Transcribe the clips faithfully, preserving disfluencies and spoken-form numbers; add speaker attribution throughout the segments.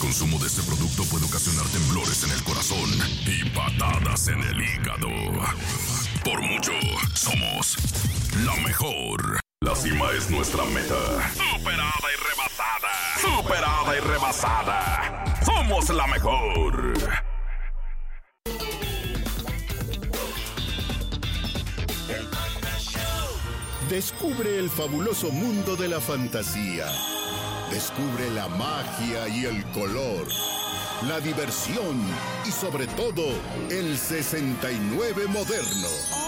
Speaker 1: consumo de este producto puede ocasionar temblores en el corazón y patadas en el hígado. Por mucho, somos la mejor. La cima es nuestra meta. Superada y rebasada. Superada y rebasada. Somos la mejor.
Speaker 2: Descubre el fabuloso mundo de la fantasía. Descubre la magia y el color, la diversión y sobre todo el sesenta y nueve moderno.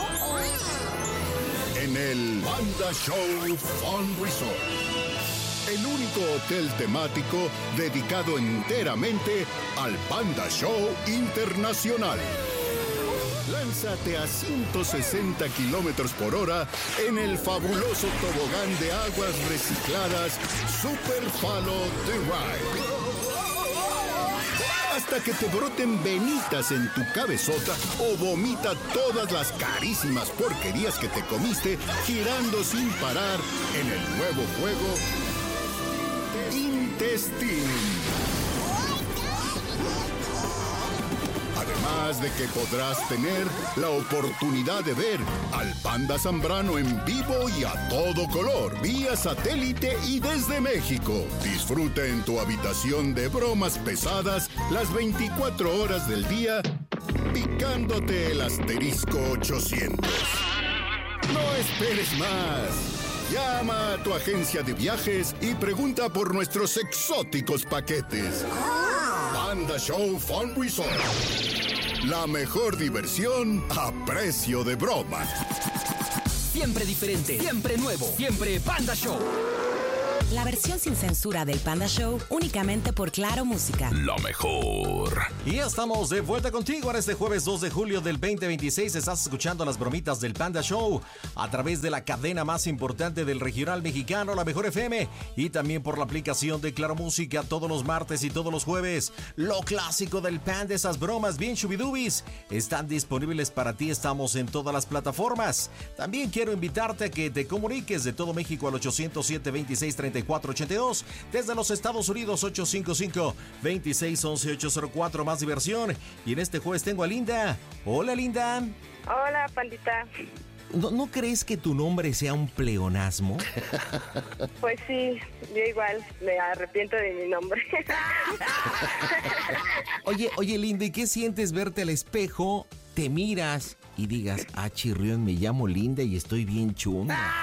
Speaker 2: En el Panda Show Fun Resort. El único hotel temático dedicado enteramente al Panda Show Internacional. Lánzate a ciento sesenta kilómetros por hora en el fabuloso tobogán de aguas recicladas Super Follow the Ride. Hasta que te broten venitas en tu cabezota o vomita todas las carísimas porquerías que te comiste girando sin parar en el nuevo juego Intestine. Además de que podrás tener la oportunidad de ver al Panda Zambrano en vivo y a todo color, vía satélite y desde México. Disfruta en tu habitación de bromas pesadas las veinticuatro horas del día, picándote el asterisco ochocientos. No esperes más. Llama a tu agencia de viajes y pregunta por nuestros exóticos paquetes. Panda Show Fun Resort. La mejor diversión a precio de broma.
Speaker 3: Siempre diferente, siempre nuevo, siempre Panda Show.
Speaker 4: La versión sin censura del Panda Show, únicamente por Claro Música.
Speaker 1: La mejor.
Speaker 5: Y ya estamos de vuelta contigo en este jueves dos de julio del veinte veintiséis. Estás escuchando las bromitas del Panda Show a través de la cadena más importante del regional mexicano, La Mejor F M, y también por la aplicación de Claro Música todos los martes y todos los jueves. Lo clásico del Panda, esas bromas bien chubidubis, están disponibles para ti. Estamos en todas las plataformas. También quiero invitarte a que te comuniques de todo México al ochocientos siete, veintiséis, treinta y cuatro ochenta y dos, desde los Estados Unidos ocho cinco cinco, veintiséis, once, ochocientos cuatro. Más diversión. Y en este jueves tengo a Linda. Hola, Linda.
Speaker 6: Hola, Pandita.
Speaker 5: ¿No, ¿No crees que tu nombre sea un pleonasmo?
Speaker 6: Pues sí, yo igual me arrepiento de mi nombre.
Speaker 5: Oye, oye, Linda, ¿y qué sientes verte al espejo, te miras y digas, ah, chirrión, me llamo Linda y estoy bien chunda?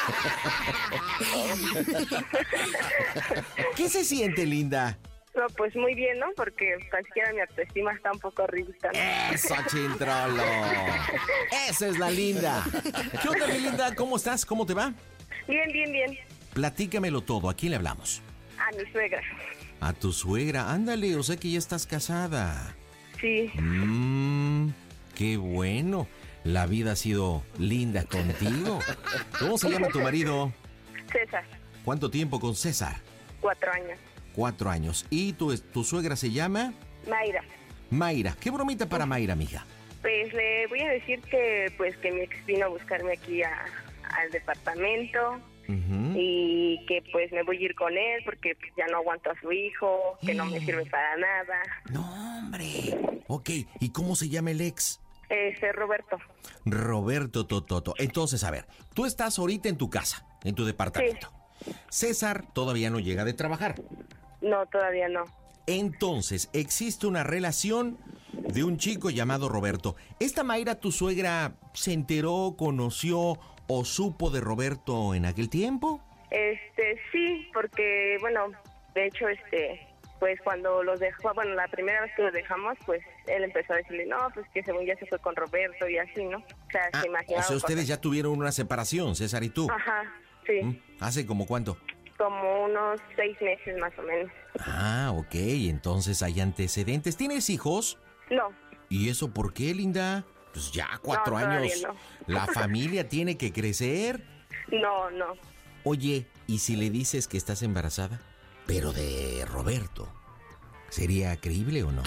Speaker 5: ¿Qué se siente, Linda?
Speaker 6: No, pues muy bien, ¿no? Porque tan siquiera mi autoestima está un poco arriba, ¿no?
Speaker 5: ¡Eso, chintrolo! ¡Esa es la Linda! ¿Qué onda, mi Linda? ¿Cómo estás? ¿Cómo te va?
Speaker 6: Bien, bien, bien.
Speaker 5: Platícamelo todo. ¿A quién le hablamos?
Speaker 6: A mi suegra.
Speaker 5: A tu suegra. Ándale, o sea que ya estás casada.
Speaker 6: Sí.
Speaker 5: Mmm, qué bueno. La vida ha sido linda contigo. ¿Cómo se llama tu marido?
Speaker 6: César.
Speaker 5: ¿Cuánto tiempo con César?
Speaker 6: Cuatro años.
Speaker 5: Cuatro años. ¿Y tu, tu suegra se llama?
Speaker 6: Mayra.
Speaker 5: Mayra. ¿Qué bromita para Mayra, mija?
Speaker 6: Pues le voy a decir que pues que mi ex vino a buscarme aquí a, al departamento. Uh-huh. Y que pues me voy a ir con él porque pues, ya no aguanto a su hijo, que no me sirve para nada.
Speaker 5: No, hombre. Ok, ¿y cómo se llama el ex?
Speaker 6: Este, Roberto.
Speaker 5: Roberto Tototo. Entonces, a ver, tú estás ahorita en tu casa, en tu departamento. Sí. César todavía no llega de trabajar.
Speaker 6: No, todavía no.
Speaker 5: Entonces, existe una relación de un chico llamado Roberto. ¿Esta Mayra, tu suegra, se enteró, conoció o supo de Roberto en aquel tiempo?
Speaker 6: Este, sí, porque, bueno, de hecho, este, pues cuando los dejó, bueno, la primera vez que los dejamos, pues él empezó a decirle, no, pues que según ya se fue con Roberto y así, ¿no? O sea,
Speaker 5: ah,
Speaker 6: se imaginaba.
Speaker 5: O sea, ustedes
Speaker 6: cosas.
Speaker 5: Ya tuvieron una separación, César y tú.
Speaker 6: Ajá, sí.
Speaker 5: ¿Hace como cuánto?
Speaker 6: Como unos seis meses más o menos.
Speaker 5: Ah, ok, entonces hay antecedentes. ¿Tienes hijos?
Speaker 6: No.
Speaker 5: ¿Y eso por qué, Linda? Pues ya cuatro
Speaker 6: no,
Speaker 5: años.
Speaker 6: No.
Speaker 5: La familia tiene que crecer.
Speaker 6: No, no.
Speaker 5: Oye, ¿y si le dices que estás embarazada? Pero de Roberto, ¿sería creíble o no?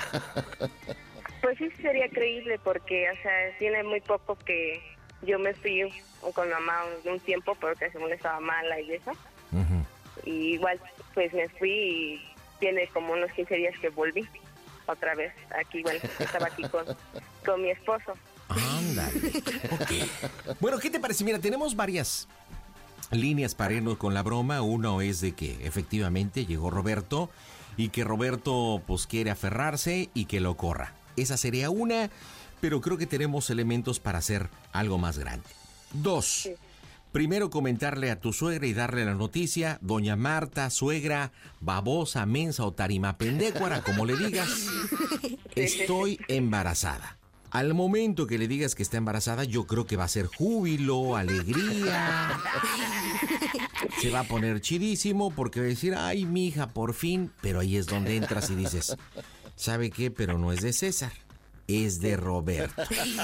Speaker 6: Pues sí sería creíble porque, o sea, tiene muy poco que yo me fui con mamá un, un tiempo porque según estaba mala y eso. Uh-huh. Y igual, pues me fui y tiene como unos quince días que volví otra vez aquí, bueno, estaba aquí con, con mi esposo.
Speaker 5: Ándale. Okay. Bueno, ¿qué te parece? Mira, tenemos varias líneas para irnos con la broma. Uno es de que efectivamente llegó Roberto y que Roberto pues quiere aferrarse y que lo corra. Esa sería una, pero creo que tenemos elementos para hacer algo más grande. Dos. Sí. Primero comentarle a tu suegra y darle la noticia, doña Marta, suegra, babosa, mensa o tarima pendécuara, como le digas, estoy embarazada. Al momento que le digas que está embarazada, yo creo que va a ser júbilo, alegría. Se va a poner chidísimo porque va a decir, ay, mija, por fin. Pero ahí es donde entras y dices, ¿sabe qué? Pero no es de César, es de Roberto.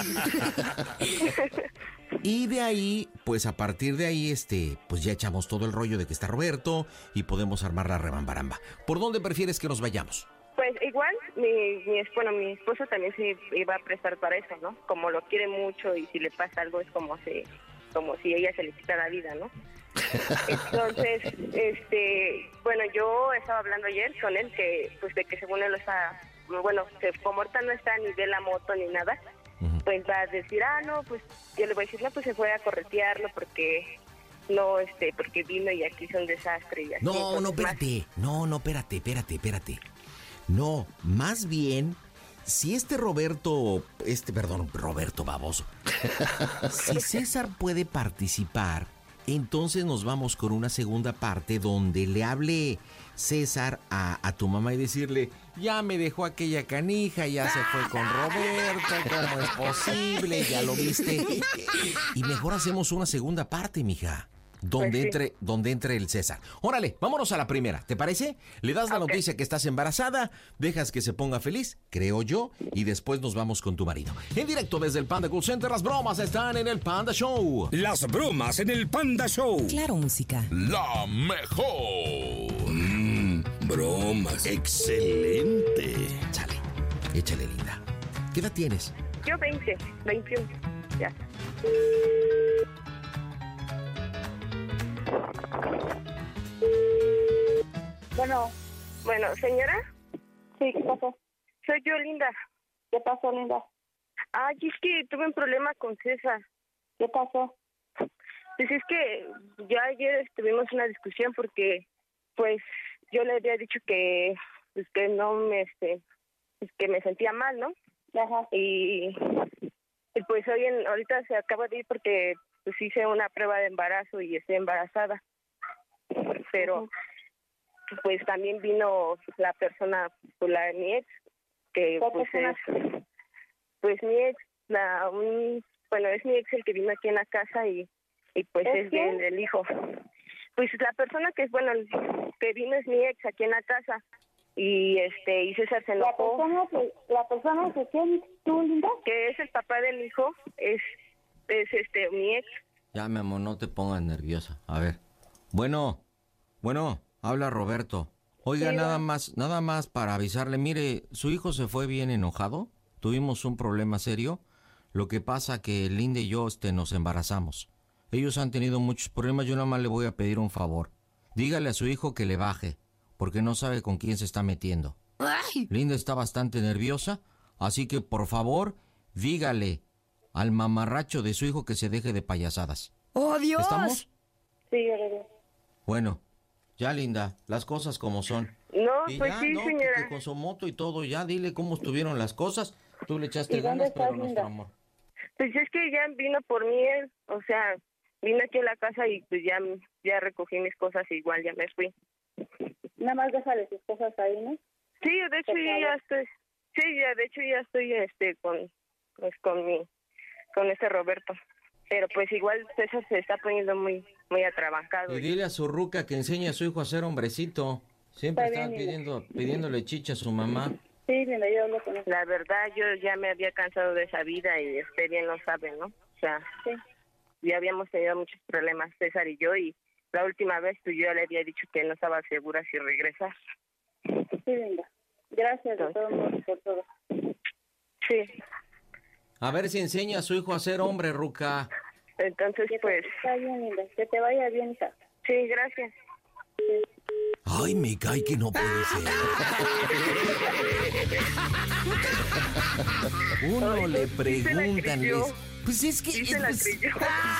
Speaker 5: Y de ahí, pues a partir de ahí, este, pues ya echamos todo el rollo de que está Roberto y podemos armar la rebambaramba. ¿Por dónde prefieres que nos vayamos?
Speaker 6: Pues igual, mi, mi, bueno, mi esposo también se iba a prestar para eso, ¿no? Como lo quiere mucho y si le pasa algo es como si, como si ella se le quita la vida, ¿no? Entonces, este, bueno, yo estaba hablando ayer con él que, pues de que según él está, bueno, que como ahorita no está ni de la moto ni nada, pues va a decir, ah, no, pues yo le voy a decir, no, pues se fue a corretearlo porque no, este, porque vino y aquí es un desastre y así.
Speaker 5: No,
Speaker 6: entonces,
Speaker 5: no, espérate, más... no, no, espérate, espérate, espérate. No, más bien, si este Roberto, este, perdón, Roberto baboso, si César puede participar, entonces nos vamos con una segunda parte donde le hable César a, a tu mamá y decirle, ya me dejó aquella canija, ya se fue con Roberto, ¿cómo es posible? Ya lo viste. Y mejor hacemos una segunda parte, mija. Donde, pues sí. entre, donde entre el César. Órale, vámonos a la primera, ¿te parece? Le das la okay. noticia que estás embarazada, dejas que se ponga feliz, creo yo, y después nos vamos con tu marido. En directo desde el Panda Cool Center, las bromas están en el Panda Show.
Speaker 7: Las bromas en el Panda Show.
Speaker 4: Claro, música.
Speaker 1: La mejor.
Speaker 7: Mmm, bromas. Excelente.
Speaker 5: Chale, échale, linda. ¿Qué edad tienes?
Speaker 6: Yo veinte, veintiuno, ya. Bueno, bueno, señora.
Speaker 8: Sí, ¿qué pasó?
Speaker 6: Soy yo, Linda.
Speaker 8: ¿Qué pasó, Linda?
Speaker 6: Ay, es que tuve un problema con César.
Speaker 8: ¿Qué pasó?
Speaker 6: Pues es que ya ayer tuvimos una discusión porque, pues, yo le había dicho que, pues, que no me, este, pues, que me sentía mal, ¿no?
Speaker 8: Ajá.
Speaker 6: Y, y pues hoy, en, ahorita se acaba de ir porque, pues, hice una prueba de embarazo y estoy embarazada. Pero, uh-huh. pues, también vino la persona, pues, la de mi ex, que, pues, es, pues, mi ex, la, un, bueno, es mi ex el que vino aquí en la casa y, y pues, es, es el, el hijo. Pues, la persona que es, bueno, el que vino es mi ex aquí en la casa. Y este y César se enojó.
Speaker 8: La persona que, la persona que tienes tú, Linda,
Speaker 6: que es el papá del hijo, es, es este, mi ex.
Speaker 5: Ya, mi amor, no te pongas nerviosa. A ver. Bueno, bueno, habla Roberto. Oiga, sí, nada ¿no? más, nada más para avisarle, mire, su hijo se fue bien enojado, tuvimos un problema serio, lo que pasa que Linda y yo este, nos embarazamos. Ellos han tenido muchos problemas, yo nada más le voy a pedir un favor. Dígale a su hijo que le baje, porque no sabe con quién se está metiendo. Ay. Linda está bastante nerviosa, así que por favor, dígale al mamarracho de su hijo que se deje de payasadas.
Speaker 8: ¡Oh, Dios!
Speaker 6: Sí,
Speaker 5: ¿Estamos?
Speaker 6: yo le digo.
Speaker 5: Bueno, ya, Linda, las cosas como son.
Speaker 6: No,
Speaker 5: y
Speaker 6: pues
Speaker 5: ya,
Speaker 6: sí,
Speaker 5: no,
Speaker 6: señora.
Speaker 5: Que con su moto y todo, ya dile cómo estuvieron las cosas. Tú le echaste ganas, pero nuestro amor.
Speaker 6: Pues es que ya vino por mí él, o sea, vino aquí a la casa y pues ya, ya recogí mis cosas y igual ya me fui.
Speaker 8: Nada más déjale sus cosas ahí, ¿no?
Speaker 6: Sí, de hecho yo ya estoy, sí, ya, de hecho ya estoy, este, con, pues con mi, con este Roberto. Pero pues igual César se está poniendo muy, muy atrabancado.
Speaker 5: Y dile a su ruca que enseñe a su hijo a ser hombrecito. Siempre está, está pidiendo, pidiéndole chicha a su mamá.
Speaker 8: Sí, Linda, yo hablo con él.
Speaker 6: La verdad, yo ya me había cansado de esa vida y usted bien lo sabe, ¿no? O sea, sí. Ya habíamos tenido muchos problemas, César y yo, y la última vez pues yo le había dicho que no estaba segura si regresar.
Speaker 8: Sí, Linda. Gracias de todos modos por todo.
Speaker 6: Sí.
Speaker 5: A ver si enseña a su hijo a ser hombre, ruca.
Speaker 6: Entonces,
Speaker 8: que
Speaker 6: pues...
Speaker 8: Está bien, Linda. Que te vaya bien, hija.
Speaker 6: Sí, gracias.
Speaker 8: Sí.
Speaker 5: Ay, me cae que no puede ser. Uno
Speaker 6: Ay,
Speaker 5: le
Speaker 6: sí se la
Speaker 5: preguntan,
Speaker 6: creyó.
Speaker 5: les- pues es que...
Speaker 6: Sí se la
Speaker 5: pues-
Speaker 6: creyó.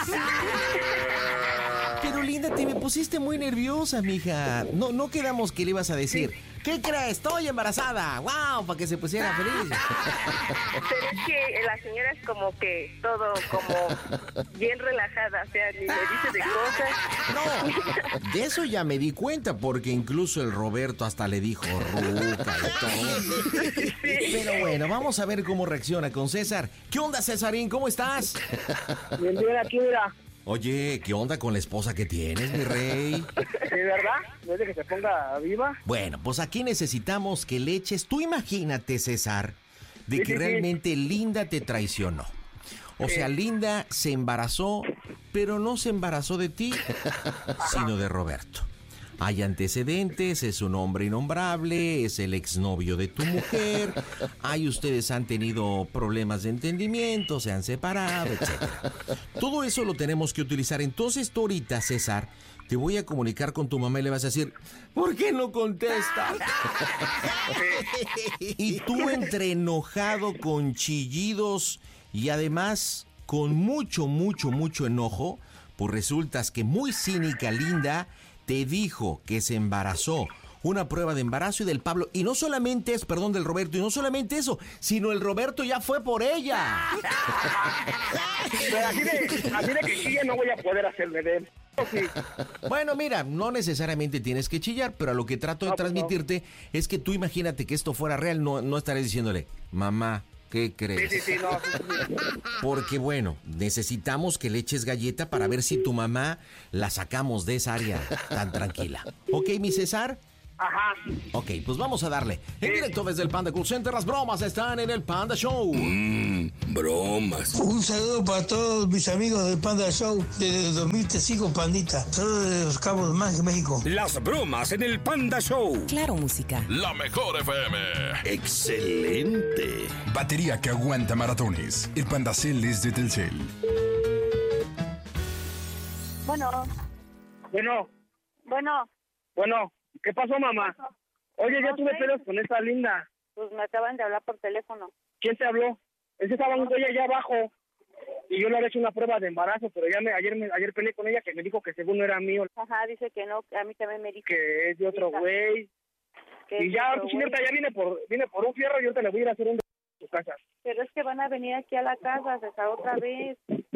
Speaker 5: Pero Linda, te me pusiste muy nerviosa, mija. No, no quedamos que le ibas a decir. ¿Qué crees? Estoy embarazada. ¡Wow! Para que se pusiera feliz.
Speaker 6: Pero es que la señora es como que todo como bien relajada, o sea, ni me dice de cosas.
Speaker 5: No, de eso ya me di cuenta, porque incluso el Roberto hasta le dijo ruca y todo. Pero bueno, vamos a ver cómo reacciona con César. ¿Qué onda, Cesarín? ¿Cómo estás?
Speaker 9: Bien, bien, aquí, mira.
Speaker 5: Oye, ¿qué onda con la esposa que tienes, mi rey?
Speaker 9: ¿De verdad? ¿Desde que se ponga viva?
Speaker 5: Bueno, pues aquí necesitamos que le eches. Tú imagínate, César, de
Speaker 9: Sí,
Speaker 5: que
Speaker 9: sí, sí.
Speaker 5: realmente Linda te traicionó. O sea, Linda se embarazó, pero no se embarazó de ti, sino de Roberto. Hay antecedentes, es un hombre innombrable, es el exnovio de tu mujer, ahí ustedes han tenido problemas de entendimiento, se han separado, etcétera. Todo eso lo tenemos que utilizar. Entonces tú ahorita, César, te voy a comunicar con tu mamá y le vas a decir, ¿por qué no contesta? Y tú entre enojado, con chillidos y además con mucho, mucho, mucho enojo, pues resultas que muy cínica Linda te dijo que se embarazó, una prueba de embarazo y del Pablo, y no solamente es, perdón, del Roberto, y no solamente eso, sino el Roberto ya fue por ella.
Speaker 9: Pero así de, así de que chilla no voy a poder hacer bebé. Sí.
Speaker 5: Bueno, mira, no necesariamente tienes que chillar, pero a lo que trato de
Speaker 9: No, pues no.
Speaker 5: transmitirte es que tú imagínate que esto fuera real, no, no estarías diciéndole, mamá, ¿qué
Speaker 9: Sí,
Speaker 5: crees?
Speaker 9: sí, sí, no. Sí, sí.
Speaker 5: Porque bueno, necesitamos que le eches galleta para ver si tu mamá la sacamos de esa área tan tranquila. ¿Ok, mi César?
Speaker 9: Ajá.
Speaker 5: Ok, pues vamos a darle. En directo desde el Panda Cool Center, las bromas están en el Panda Show.
Speaker 7: Mmm, bromas.
Speaker 10: Un saludo para todos mis amigos del Panda Show desde dos mil cinco, Pandita. Saludos de Los Cabos de Mágico, México.
Speaker 7: Las bromas en el Panda Show.
Speaker 4: Claro, música.
Speaker 1: La mejor F M.
Speaker 7: Excelente.
Speaker 11: Batería que aguanta maratones. El Pandacel es de Telcel.
Speaker 8: Bueno,
Speaker 9: Bueno,
Speaker 8: bueno,
Speaker 9: bueno. ¿Qué pasó, mamá? Oye, ya
Speaker 8: No
Speaker 9: tuve
Speaker 8: sé.
Speaker 9: pedos con esta Linda.
Speaker 8: pues me acaban de hablar por teléfono.
Speaker 9: ¿Quién te habló? Es que estaba ella allá abajo. Y yo le había hecho una prueba de embarazo, pero ya me, ayer me, ayer peleé con ella que me dijo que según no era mío,
Speaker 8: Ajá, dice que no, que a mí también me dijo
Speaker 9: que es de otro güey.
Speaker 8: que
Speaker 9: Y
Speaker 8: es
Speaker 9: ya,
Speaker 8: otro
Speaker 9: pues, ahorita
Speaker 8: güey.
Speaker 9: ya viene por, viene por un fierro y ahorita le voy a ir a hacer un de su casa.
Speaker 8: Pero es que van a venir aquí a la casa, César, otra vez.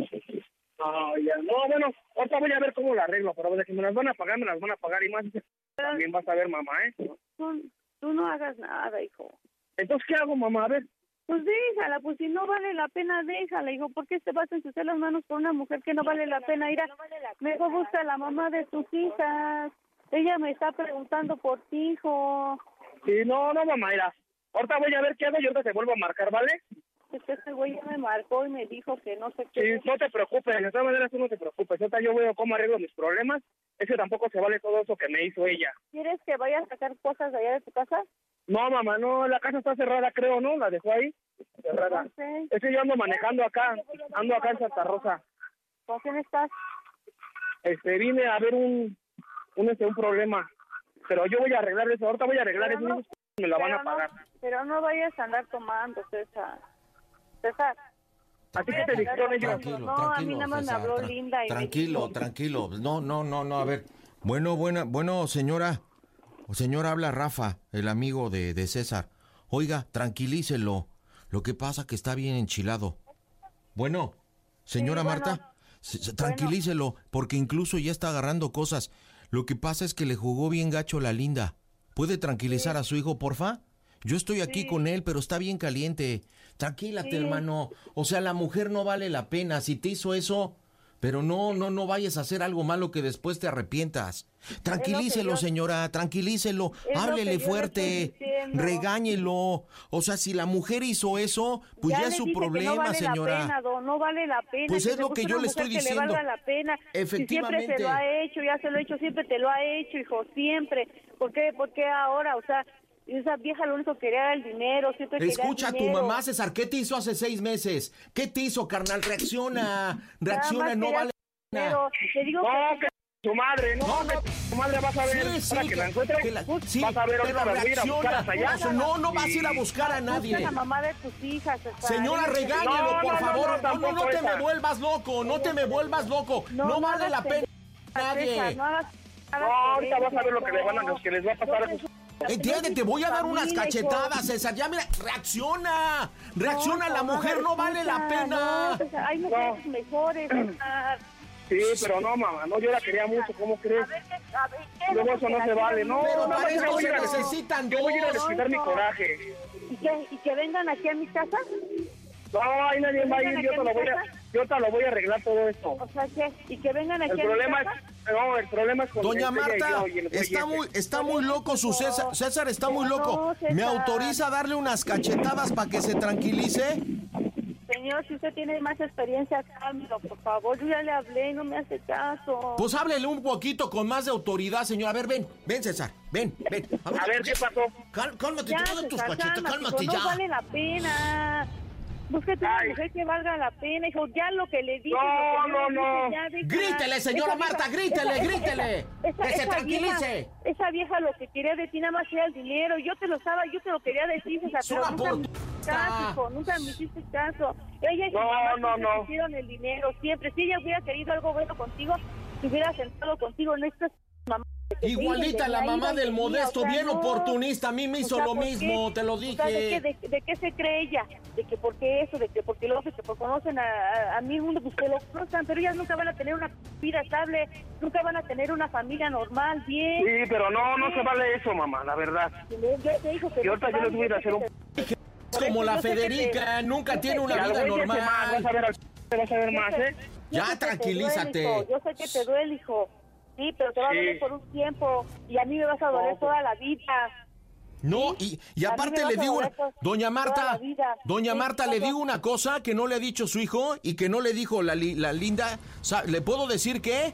Speaker 9: No, ya, no, bueno, ahorita voy a ver cómo la arreglo, pero de que me las van a pagar, me las van a pagar y más. También vas a ver, mamá, ¿eh?
Speaker 8: Tú, tú no hagas nada, hijo.
Speaker 9: Entonces, ¿qué hago, mamá? A ver.
Speaker 8: Pues déjala, pues si no vale la pena, déjala. Hijo, ¿por qué te vas a ensuciar las manos con una mujer que no vale la pena? Ir a... Mejor busca a la mamá de tus hijas. Ella me está preguntando por ti, hijo.
Speaker 9: Sí, no, no, mamá, mira. Ahorita voy a ver qué hago y ahorita te vuelvo a marcar, ¿vale?
Speaker 8: Es que este güey ya me marcó y me dijo que no sé qué.
Speaker 9: Sí, no te preocupes, de todas maneras tú no te preocupes. Ahorita yo veo cómo arreglo mis problemas. Es que tampoco se vale todo eso que me hizo ella.
Speaker 8: ¿Quieres que vaya a sacar cosas de allá de tu casa?
Speaker 9: No, mamá, no, la casa está cerrada, creo, ¿no? La dejó ahí, cerrada.
Speaker 8: No sé.
Speaker 9: Es que yo ando manejando acá, ando acá en Santa Rosa.
Speaker 8: ¿Con quién estás?
Speaker 9: Este, vine a ver un, un, este, un problema. Pero yo voy a arreglar eso, ahorita voy a arreglar
Speaker 8: Pero
Speaker 9: eso
Speaker 8: no,
Speaker 9: y me la van
Speaker 8: pero
Speaker 9: a pagar.
Speaker 8: No, pero no vayas a andar tomando, César. César.
Speaker 9: Así que te dijeron ellos.
Speaker 5: Tranquilo,
Speaker 8: No,
Speaker 5: tranquilo,
Speaker 8: a mí nada más me
Speaker 5: César,
Speaker 8: habló
Speaker 5: tra-
Speaker 8: Linda y me
Speaker 5: Tranquilo,
Speaker 8: dijo-
Speaker 5: tranquilo. No, no, no, no, a ver. Bueno, buena, bueno, señora. Señora, habla Rafa, el amigo de, de César. Oiga, tranquilícelo. Lo que pasa que está bien enchilado. Bueno, señora
Speaker 8: Sí, bueno.
Speaker 5: Marta, se- se- tranquilícelo, porque incluso ya está agarrando cosas. Lo que pasa es que le jugó bien gacho la Linda. ¿Puede tranquilizar a su hijo, porfa? Yo estoy aquí
Speaker 8: Sí.
Speaker 5: con él, pero está bien caliente. Tranquílate,
Speaker 8: Sí.
Speaker 5: hermano. O sea, la mujer no vale la pena. Si te hizo eso, pero no, no, no vayas a hacer algo malo que después te arrepientas. Tranquilícelo,
Speaker 8: yo-
Speaker 5: señora, tranquilícelo.
Speaker 8: Es lo
Speaker 5: Háblele
Speaker 8: que yo le
Speaker 5: fuerte.
Speaker 8: estoy diciendo.
Speaker 5: Regáñelo. O sea, si la mujer hizo eso, pues ya,
Speaker 8: le
Speaker 5: es su
Speaker 8: dije que
Speaker 5: problema,
Speaker 8: no vale
Speaker 5: señora.
Speaker 8: La pena, don, no vale la pena.
Speaker 5: Pues
Speaker 8: que
Speaker 5: es
Speaker 8: se
Speaker 5: lo
Speaker 8: busque
Speaker 5: que yo
Speaker 8: una
Speaker 5: le estoy
Speaker 8: mujer que
Speaker 5: diciendo.
Speaker 8: le valga la pena.
Speaker 5: Efectivamente.
Speaker 8: Y siempre se lo ha hecho, ya se lo ha hecho, siempre te lo ha hecho, hijo, siempre. ¿Por qué, por qué ahora? O sea, esa vieja lo único que quería era el dinero, siempre quería el
Speaker 5: Escucha a tu
Speaker 8: dinero.
Speaker 5: mamá, César. ¿Qué te hizo hace seis meses? ¿Qué te hizo, carnal? Reacciona.
Speaker 8: Nada
Speaker 5: Reacciona,
Speaker 8: más
Speaker 5: no
Speaker 8: quería
Speaker 5: vale la pena.
Speaker 8: dinero. Te digo
Speaker 9: No,
Speaker 8: que...
Speaker 9: que su madre, no,
Speaker 5: No,
Speaker 9: que
Speaker 5: no,
Speaker 9: tu madre vas a ver,
Speaker 5: Sí, sí,
Speaker 9: para que,
Speaker 5: que-
Speaker 9: la encuentre,
Speaker 5: que la- sí,
Speaker 9: vas a ver,
Speaker 5: pero
Speaker 9: ahorita las voy a ir a buscar
Speaker 5: reacciona.
Speaker 9: hasta allá.
Speaker 5: Eso, no, no vas a ir a buscar a
Speaker 8: Busca
Speaker 5: nadie.
Speaker 8: la mamá de tus hijas, César.
Speaker 5: Señora, regáñelo,
Speaker 9: No,
Speaker 5: por
Speaker 9: no, no,
Speaker 5: favor.
Speaker 9: no,
Speaker 5: No, no, no,
Speaker 9: tampoco
Speaker 5: te
Speaker 9: esa.
Speaker 5: me vuelvas loco, no te me vuelvas loco. No, vale
Speaker 8: hagas
Speaker 5: la pena
Speaker 8: pendejadas,
Speaker 5: nadie.
Speaker 8: César, no hagas
Speaker 9: No, ahorita vas a ver lo que, le van a, lo que les va a pasar a sus...
Speaker 5: Entiende, te voy a dar unas
Speaker 8: Familia, hijo.
Speaker 5: cachetadas, César. Ya, mira, reacciona. Reacciona, la mujer no vale la pena.
Speaker 8: No, César, hay mujeres mejores, César.
Speaker 9: Sí, pero no, mamá, no, yo la quería mucho, ¿cómo crees?
Speaker 8: A ver, ¿qué- a ver, ¿qué es
Speaker 9: Luego
Speaker 8: lo
Speaker 9: eso
Speaker 8: que
Speaker 9: no
Speaker 8: la
Speaker 9: se
Speaker 8: tiene
Speaker 9: vale, no,
Speaker 5: Pero
Speaker 9: no,
Speaker 5: para
Speaker 9: no,
Speaker 5: esto
Speaker 9: yo voy
Speaker 5: se
Speaker 9: a ir a-
Speaker 5: necesitan
Speaker 9: yo voy a ir a
Speaker 5: dos.
Speaker 9: desquitar mi
Speaker 8: no.
Speaker 9: coraje.
Speaker 8: ¿Y que, ¿Y que vengan aquí a mi casa?
Speaker 9: No, ahí nadie va a ir, yo te lo voy a, yo te lo voy a arreglar todo esto.
Speaker 8: O sea, ¿qué? ¿Y que vengan aquí
Speaker 9: El
Speaker 8: a mi
Speaker 9: problema
Speaker 8: casa?
Speaker 9: es, no, el problema es con
Speaker 5: Doña
Speaker 9: ella y
Speaker 5: Marta,
Speaker 9: yo y el güey
Speaker 5: está
Speaker 9: ese.
Speaker 5: muy, está muy loco su César. César está muy
Speaker 8: No,
Speaker 5: loco.
Speaker 8: César.
Speaker 5: ¿Me autoriza a darle unas cachetadas para que se tranquilice?
Speaker 8: Señor, si usted tiene más experiencia, cálmelo, por favor. Yo ya le hablé y no me hace caso.
Speaker 5: Pues háblele un poquito con más de autoridad, señor. A ver, ven, ven, César, ven, ven.
Speaker 9: A ver, ¿qué pasó?
Speaker 5: Cal- cálmate,
Speaker 8: Ya,
Speaker 5: te voy a dar tus
Speaker 8: César,
Speaker 5: cachetas,
Speaker 8: cálmate,
Speaker 5: cálmate
Speaker 8: hijo,
Speaker 5: ya.
Speaker 8: no vale la pena. Búsquete una
Speaker 9: Ay.
Speaker 8: mujer que valga la pena, hijo. Ya lo que le dije.
Speaker 9: No,
Speaker 8: lo que
Speaker 9: no, no.
Speaker 8: le dije, ya, deja.
Speaker 5: Grítele, señora
Speaker 8: Esa vieja-
Speaker 5: Marta, grítele,
Speaker 8: esa-
Speaker 5: grítele.
Speaker 8: esa-
Speaker 5: Que se
Speaker 8: esa
Speaker 5: tranquilice.
Speaker 8: vieja- esa vieja lo que quería de ti nada más era el dinero. Yo te lo estaba, yo te lo quería decir, César,
Speaker 5: Es
Speaker 8: pero
Speaker 5: una
Speaker 8: nunca me
Speaker 5: puta.
Speaker 8: hiciste caso, hijo, nunca me hiciste caso. Ella y su
Speaker 9: No,
Speaker 8: mamá
Speaker 9: no,
Speaker 8: siempre
Speaker 9: no.
Speaker 8: quisieron el dinero, siempre. Si ella hubiera querido algo bueno contigo, se hubiera sentado contigo. No estás mamá. que te
Speaker 5: Igualita
Speaker 8: diga,
Speaker 5: la
Speaker 8: de
Speaker 5: mamá
Speaker 8: ahí,
Speaker 5: del
Speaker 8: de mí,
Speaker 5: Modesto,
Speaker 8: o sea,
Speaker 5: bien
Speaker 8: no.
Speaker 5: oportunista. A mí me
Speaker 8: O
Speaker 5: hizo
Speaker 8: sea,
Speaker 5: lo
Speaker 8: ¿por
Speaker 5: mismo,
Speaker 8: qué?
Speaker 5: te lo
Speaker 8: O sea, ¿de qué,
Speaker 5: dije.
Speaker 8: de, de qué se cree ella? De que por qué eso, de que porque lo que por conocen a, a, a mí el mundo, pues que lo conozcan, pero ellas nunca van a tener una vida estable, nunca van a tener una familia normal, bien.
Speaker 9: Sí, pero no, no se vale eso, mamá, la verdad.
Speaker 8: Yo te dijo que
Speaker 9: Y ahorita yo les voy a ir a hacer un...
Speaker 5: Es como la Federica, nunca tiene una
Speaker 9: Al
Speaker 5: vida
Speaker 9: güey ese más, vas a
Speaker 5: normal.
Speaker 9: ver al... te vas a ver más, ¿eh?
Speaker 5: Ya,
Speaker 8: Yo sé que te
Speaker 5: tranquilízate.
Speaker 8: duele, hijo, yo sé que te duele, hijo. Sí, pero te va a
Speaker 9: Sí.
Speaker 8: doler por un tiempo y a mí me vas a doler
Speaker 9: No,
Speaker 8: toda la vida.
Speaker 5: No, y, y
Speaker 8: A mí
Speaker 5: aparte
Speaker 8: me vas
Speaker 5: le
Speaker 8: a
Speaker 5: digo,
Speaker 8: doler to-
Speaker 5: doña
Speaker 8: toda
Speaker 5: Marta,
Speaker 8: la vida.
Speaker 5: doña
Speaker 8: Sí,
Speaker 5: Marta, le
Speaker 8: todo.
Speaker 5: digo una cosa que no le ha dicho su hijo y que no le dijo la, li- la linda. Sa- ¿Le puedo decir qué?